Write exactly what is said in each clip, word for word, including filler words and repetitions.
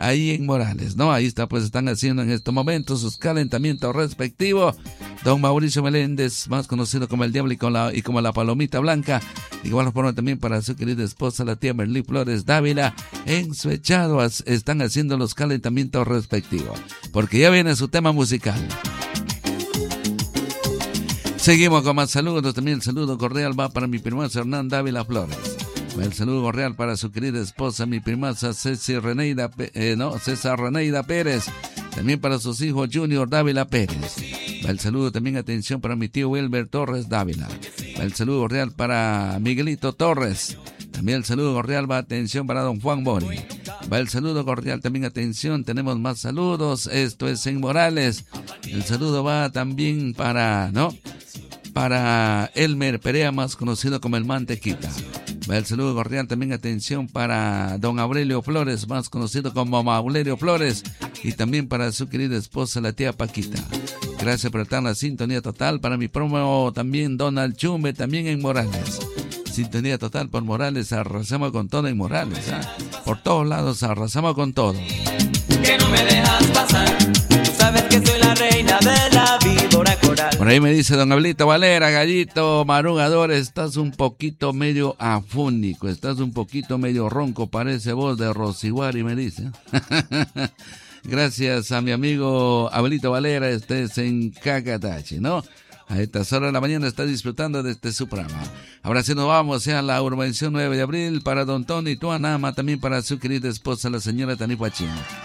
ahí en Morales, ¿no? Ahí está, pues están haciendo en estos momentos sus calentamientos respectivos. Don Mauricio Meléndez, más conocido como el Diablo y, con la, y como la Palomita Blanca. De igual forma también para su querida esposa, la tía Merlí Flores Dávila. En su echado están haciendo los calentamientos respectivos, porque ya viene su tema musical. Seguimos con más saludos. También el saludo cordial va para mi primaza Hernán Dávila Flores. El saludo cordial para su querida esposa, mi primaza César Reneida, eh, no, César Reneida Pérez. También para sus hijos Junior Dávila Pérez. El saludo también, atención, para mi tío Wilber Torres Dávila. El saludo cordial para Miguelito Torres. También el saludo cordial va, atención, para don Juan Boni. Va el saludo cordial también, atención, tenemos más saludos. Esto es en Morales. El saludo va también para, ¿no? Para Elmer Perea, más conocido como el Mantequita. Va el saludo cordial también, atención, para don Aurelio Flores, más conocido como Aurelio Flores. Y también para su querida esposa, la tía Paquita. Gracias por estar en la sintonía total. Para mi promo también Donald Chumbe, también en Morales. Sintonía total por Morales, arrasamos con todo en Morales, ¿eh? Por todos lados arrasamos con todo. Que no me dejas pasar, tú sabes que soy la reina de la víbora coral. Por ahí me dice don Abelito Valera, Gallito Marugador, estás un poquito medio afónico, estás un poquito medio ronco, parece voz de Rosiguari, me dice. Gracias a mi amigo Abelito Valera, estés en Cacatache, ¿no? A estas horas de la mañana está disfrutando de este su programa. Ahora sí nos vamos a la Urbanización nueve de abril para don Tony Tuanama, también para su querida esposa, la señora Tanifuachín.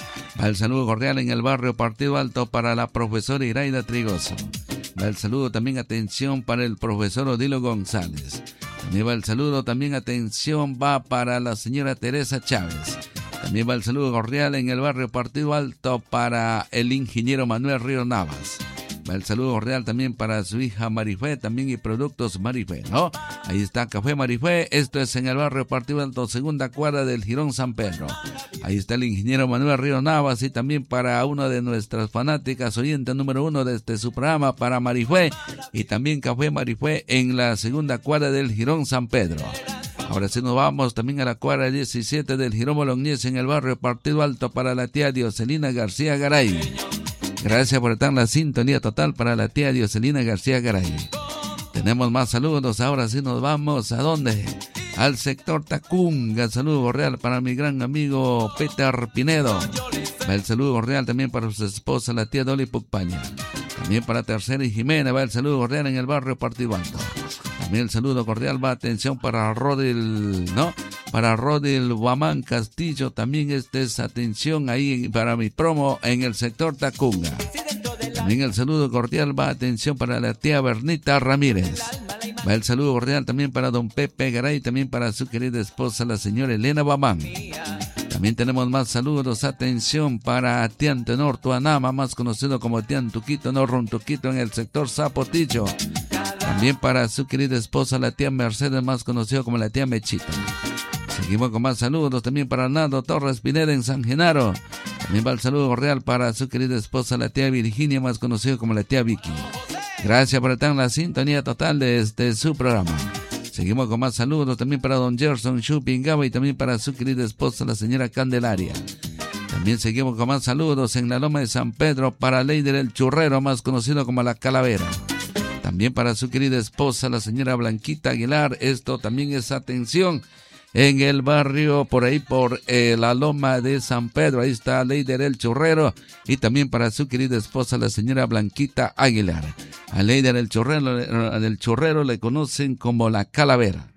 El saludo cordial en el barrio Partido Alto para la profesora Iraida Trigoso. Va el saludo también, atención, para el profesor Odilo González. También va el saludo también, atención, va para la señora Teresa Chávez. También va el saludo cordial en el barrio Partido Alto para el ingeniero Manuel Río Navas. Va el saludo cordial también para su hija Marifé, también y productos Marifé, ¿no? Ahí está Café Marifé, esto es en el barrio Partido Alto, segunda cuadra del Jirón San Pedro. Ahí está el ingeniero Manuel Río Navas y también para una de nuestras fanáticas, oyente número uno de este su programa, para Marifé y también Café Marifé en la segunda cuadra del Jirón San Pedro. Ahora sí nos vamos también a la cuadra diecisiete del Jirón Bolognés en el barrio Partido Alto para la tía Dioselina García Garay. Gracias por estar en la sintonía total para la tía Dioselina García Garay. Tenemos más saludos, ahora sí nos vamos, ¿a dónde? Al sector Tacunga. Saludo cordial para mi gran amigo Peter Pinedo. Va el saludo cordial también para su esposa, la tía Dolly Pucpaña. También para Tercera y Jimena va el saludo cordial en el barrio Partido Alto. También el saludo cordial va, atención, para Rodil, ¿no? Para Rodil Guamán Castillo, también este es atención ahí para mi promo en el sector Tacunga. También el saludo cordial va, atención, para la tía Bernita Ramírez. Va el saludo cordial también para don Pepe Garay, también para su querida esposa, la señora Elena Guamán. También tenemos más saludos, atención, para Tian Tenor Tuanama, más conocido como Tian Tuquito, no Runtuquito, en el sector Zapotillo. También para su querida esposa, la tía Mercedes, más conocido como la tía Mechita. Seguimos con más saludos también para Nando Torres Pineda en San Genaro. También va el saludo cordial para su querida esposa, la tía Virginia, más conocido como la tía Vicky. Gracias por estar en la sintonía total de este su programa. Seguimos con más saludos también para don Gerson Chupingaba y también para su querida esposa, la señora Candelaria. También seguimos con más saludos en la Loma de San Pedro para Leider el Churrero, más conocido como la Calavera. También para su querida esposa, la señora Blanquita Aguilar. Esto también es atención en el barrio, por ahí por eh, la Loma de San Pedro. Ahí está Leider el Churrero. Y también para su querida esposa, la señora Blanquita Aguilar. A Leider el Churrero, el Churrero le conocen como la Calavera.